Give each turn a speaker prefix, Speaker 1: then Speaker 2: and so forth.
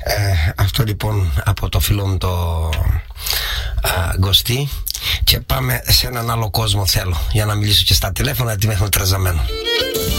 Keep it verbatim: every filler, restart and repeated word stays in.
Speaker 1: Ε, αυτό λοιπόν από το φίλο μου το α, Γκωστή. Και πάμε σε έναν άλλο κόσμο θέλω, για να μιλήσω και στα τηλέφωνα, γιατί με έχουν τραζαμένο.